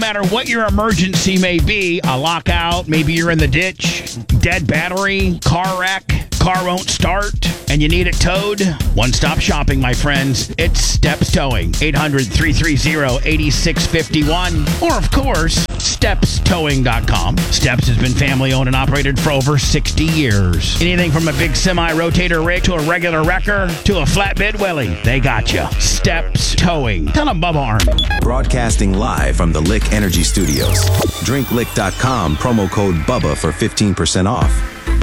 matter what your emergency may be, a lockout, maybe you're in the ditch, dead battery, car wreck, car won't start, and you need it towed, one-stop shopping, my friends. It's Steps Towing. 800-330-8651. Or, of course, StepsTowing.com. Steps has been family-owned and operated for over 60 years. Anything from a big semi-rotator rig to a regular wrecker to a flatbed Willie, they got you. Steps Towing. Tell them Bubba Army. Broadcasting live from the Lick Energy Studios. DrinkLick.com, promo code BUBBA for 15% off.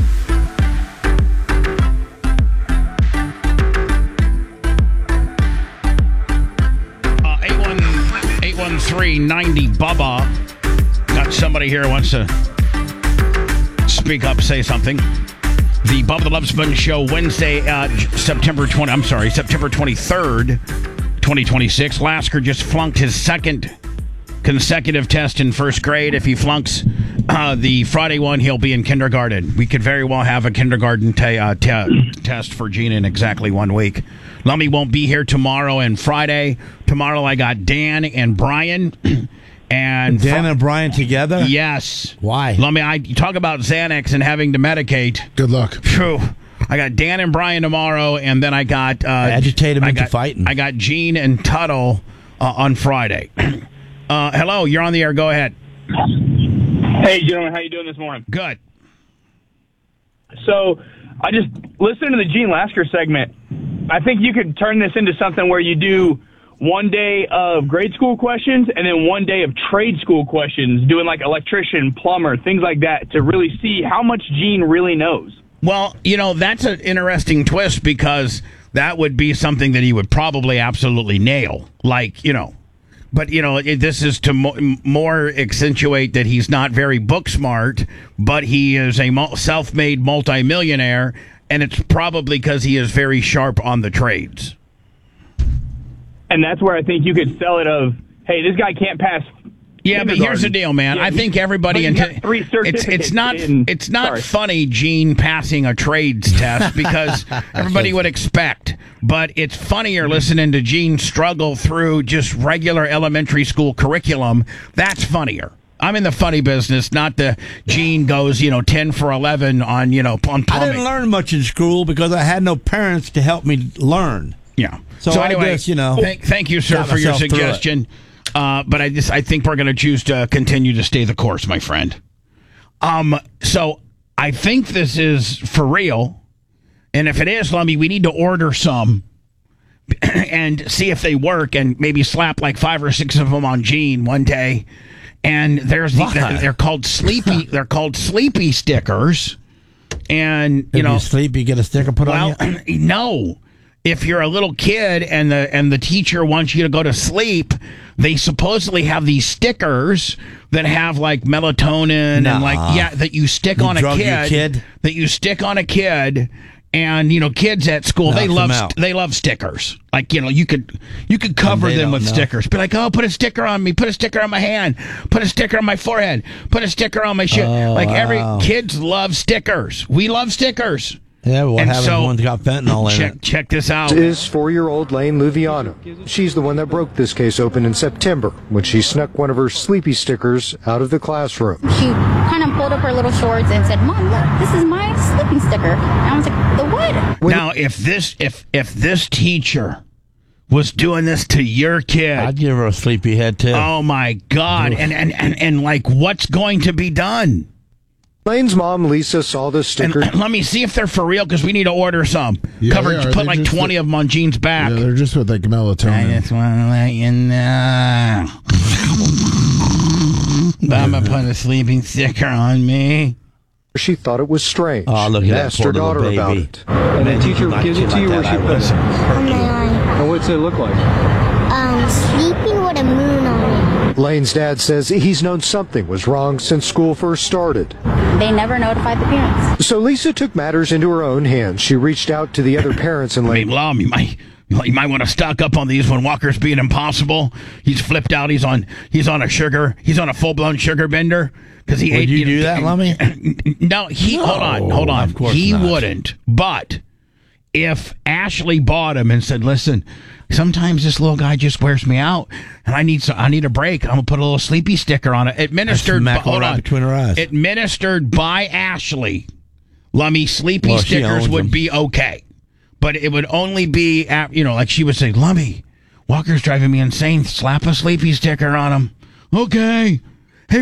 813-90 Bubba. Got somebody here who wants to speak up, say something. The Bubba the Love Sponge Show, Wednesday, September 23rd, 2026. Lasker just flunked his second consecutive test in first grade. If he flunks the Friday one, he'll be in kindergarten. We could very well have a kindergarten test for Gina in exactly 1 week. Lummy won't be here tomorrow and Friday. Tomorrow I got Dan and Brian. And Dan and Brian together? Yes. Why? Lummy, you talk about Xanax and having to medicate. Good luck. Phew. I got Dan and Brian tomorrow, and then I got... agitate him into fighting. I got Gene and Tuttle on Friday. Hello, you're on the air. Go ahead. Hey, gentlemen. How you doing this morning? Good. So, I just listened to the Gene Lasker segment. I think you could turn this into something where you do 1 day of grade school questions and then 1 day of trade school questions, doing like electrician, plumber, things like that, to really see how much Gene really knows. Well, that's an interesting twist because that would be something that he would probably absolutely nail. Like, But, this is to more accentuate that he's not very book smart, but he is a self-made multimillionaire, and it's probably because he is very sharp on the trades. And that's where I think you could sell it of, hey, this guy can't pass. Yeah, but here's the deal, man. Yeah, I think everybody it's not funny, Gene, passing a trades test because everybody would expect. But it's funnier listening to Gene struggle through just regular elementary school curriculum. That's funnier. I'm in the funny business, not the Gene goes, 10 for 11 on, on plumbing. I didn't learn much in school because I had no parents to help me learn. Yeah. So anyway, I guess, thank you, sir, for your suggestion. But I think we're going to choose to continue to stay the course, my friend. So I think this is for real. And if it is, Lummy, we need to order some and see if they work and maybe slap like 5 or 6 of them on Gene one day. And they're called sleepy. They're called sleepy stickers. And if you sleep, you get a sticker put on you? No. If you're a little kid and the teacher wants you to go to sleep, they supposedly have these stickers that have like melatonin and that you stick on a kid. That you stick on a kid. And kids at school, they love stickers. Like, you could cover them with stickers. Be like, oh, put a sticker on me, put a sticker on my hand, put a sticker on my forehead, put a sticker on my shoe. Kids love stickers. We love stickers. Yeah, what happens when one's got fentanyl in it? Check this out. Is 4-year-old Lane Luviano. She's the one that broke this case open in September when she snuck one of her sleepy stickers out of the classroom. She kind of pulled up her little shorts and said, "Mom, look, this is my sleeping sticker." And I was like, "The what?" Now, if this teacher was doing this to your kid, I'd give her a sleepy head too. Oh my God! And like, what's going to be done? Lane's mom, Lisa, saw the sticker. And let me see if they're for real because we need to order some. Yeah, put like 20 of them on Gene's back. Yeah, they're just with like melatonin. I just want to let you know. Mama put a sleeping sticker on me. She thought it was strange. Oh, look at that asked her daughter baby. about it. And the teacher gives it to you, where she puts it? On my eye. And what's it look like? Sleeping with a moon on it. Lane's dad says he's known something was wrong since school first started. They never notified the parents. So Lisa took matters into her own hands. She reached out to the other parents and Lane. Lom, you might want to stock up on these when Walker's being impossible. He's flipped out. He's on a full-blown sugar bender because he ate. Would you do that, Lummy? No, hold on. Of course he not. wouldn't. But if Ashley bought him and said, listen, sometimes this little guy just wears me out and I need a break. I'm going to put a little sleepy sticker on it. Administered between her eyes. Administered by Ashley. Lummy, sleepy stickers would be okay. But it would only be, like she would say, Lummy, Walker's driving me insane. Slap a sleepy sticker on him. Okay.